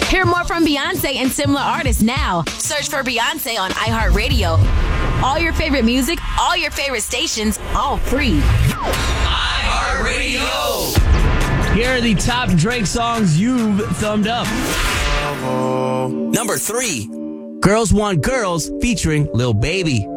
Hear more from Beyonce and similar artists now. Search for Beyonce on iHeartRadio. All your favorite music, all your favorite stations, all free. iHeartRadio. Here are the top Drake songs you've thumbed up. Number 3. Girls Want Girls featuring Lil Baby.